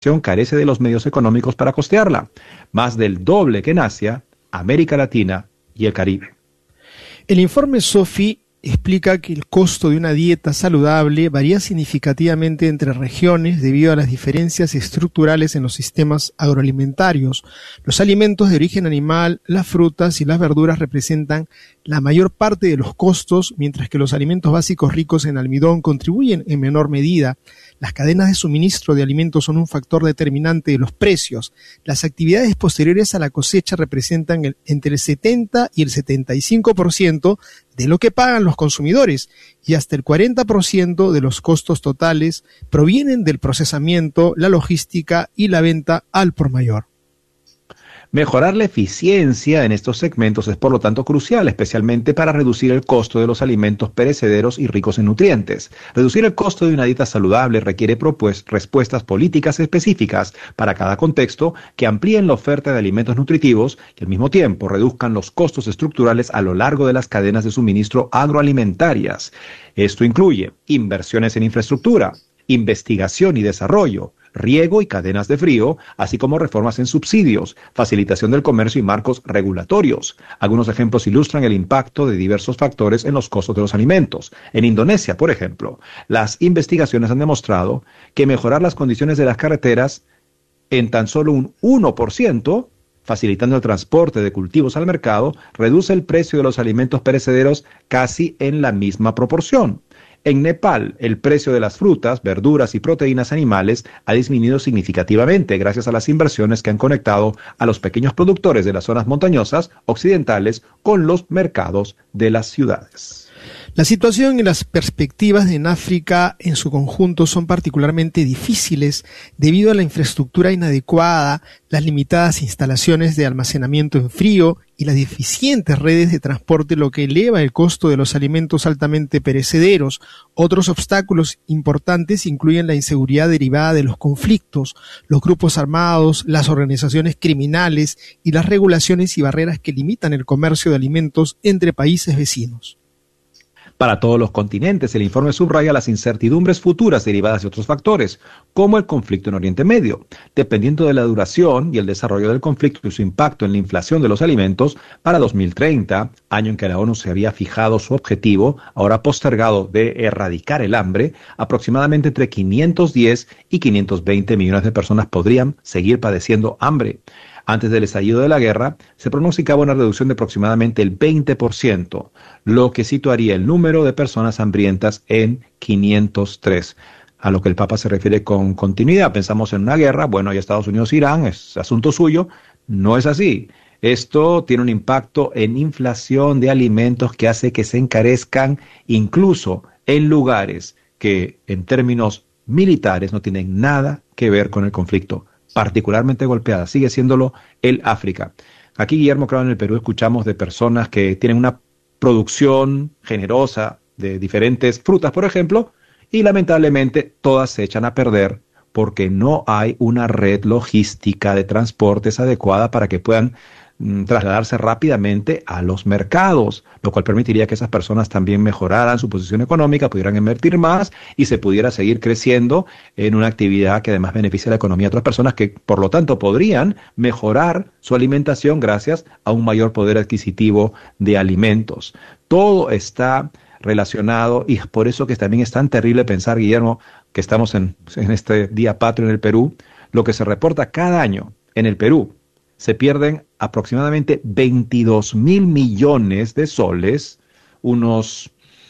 carece de los medios económicos para costearla, más del doble que en Asia, América Latina y el Caribe. El informe SOFI explica que el costo de una dieta saludable varía significativamente entre regiones debido a las diferencias estructurales en los sistemas agroalimentarios. Los alimentos de origen animal, las frutas y las verduras representan la mayor parte de los costos, mientras que los alimentos básicos ricos en almidón contribuyen en menor medida. Las cadenas de suministro de alimentos son un factor determinante de los precios. Las actividades posteriores a la cosecha representan entre el 70 y el 75% de lo que pagan los consumidores, y hasta el 40% de los costos totales provienen del procesamiento, la logística y la venta al por mayor. Mejorar la eficiencia en estos segmentos es por lo tanto crucial, especialmente para reducir el costo de los alimentos perecederos y ricos en nutrientes. Reducir el costo de una dieta saludable requiere respuestas políticas específicas para cada contexto que amplíen la oferta de alimentos nutritivos y al mismo tiempo reduzcan los costos estructurales a lo largo de las cadenas de suministro agroalimentarias. Esto incluye inversiones en infraestructura, investigación y desarrollo, riego y cadenas de frío, así como reformas en subsidios, facilitación del comercio y marcos regulatorios. Algunos ejemplos ilustran el impacto de diversos factores en los costos de los alimentos. En Indonesia, por ejemplo, las investigaciones han demostrado que mejorar las condiciones de las carreteras en tan solo un 1%, facilitando el transporte de cultivos al mercado, reduce el precio de los alimentos perecederos casi en la misma proporción. En Nepal, el precio de las frutas, verduras y proteínas animales ha disminuido significativamente gracias a las inversiones que han conectado a los pequeños productores de las zonas montañosas occidentales con los mercados de las ciudades. La situación y las perspectivas en África en su conjunto son particularmente difíciles debido a la infraestructura inadecuada, las limitadas instalaciones de almacenamiento en frío y las deficientes redes de transporte, lo que eleva el costo de los alimentos altamente perecederos. Otros obstáculos importantes incluyen la inseguridad derivada de los conflictos, los grupos armados, las organizaciones criminales y las regulaciones y barreras que limitan el comercio de alimentos entre países vecinos. Para todos los continentes, el informe subraya las incertidumbres futuras derivadas de otros factores, como el conflicto en Oriente Medio. Dependiendo de la duración y el desarrollo del conflicto y su impacto en la inflación de los alimentos, para 2030, año en que la ONU se había fijado su objetivo, ahora postergado, de erradicar el hambre, aproximadamente entre 510 y 520 millones de personas podrían seguir padeciendo hambre. Antes del estallido de la guerra, se pronosticaba una reducción de aproximadamente el 20%, lo que situaría el número de personas hambrientas en 503. A lo que el Papa se refiere con continuidad. Pensamos en una guerra, bueno, y Estados Unidos e Irán, es asunto suyo. No es así. Esto tiene un impacto en inflación de alimentos que hace que se encarezcan incluso en lugares que en términos militares no tienen nada que ver con el conflicto. Particularmente golpeada, sigue siéndolo el África. Aquí, Guillermo, claro, en el Perú escuchamos de personas que tienen una producción generosa de diferentes frutas, por ejemplo, y lamentablemente todas se echan a perder porque no hay una red logística de transportes adecuada para que puedan trasladarse rápidamente a los mercados, lo cual permitiría que esas personas también mejoraran su posición económica, pudieran invertir más y se pudiera seguir creciendo en una actividad que además beneficia a la economía de otras personas que por lo tanto podrían mejorar su alimentación gracias a un mayor poder adquisitivo de alimentos. Todo está relacionado y es por eso que también es tan terrible pensar, Guillermo, que estamos en este Día Patrio en el Perú, lo que se reporta cada año en el Perú. Se pierden aproximadamente 22.000 millones de soles, unos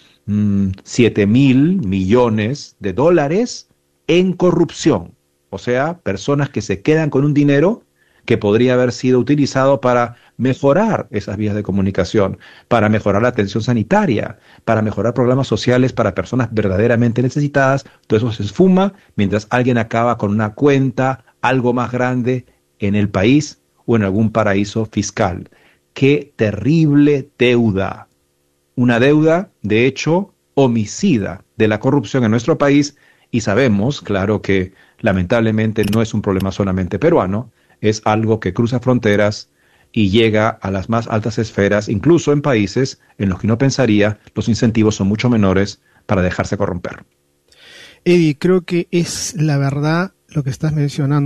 7.000 millones de dólares en corrupción. O sea, personas que se quedan con un dinero que podría haber sido utilizado para mejorar esas vías de comunicación, para mejorar la atención sanitaria, para mejorar programas sociales para personas verdaderamente necesitadas. Todo eso se esfuma mientras alguien acaba con una cuenta algo más grande en el país o en algún paraíso fiscal. ¡Qué terrible deuda! Una deuda, de hecho, homicida de la corrupción en nuestro país, y sabemos, claro, que lamentablemente no es un problema solamente peruano, es algo que cruza fronteras y llega a las más altas esferas, incluso en países en los que uno pensaría los incentivos son mucho menores para dejarse corromper. Eddie, creo que es la verdad lo que estás mencionando.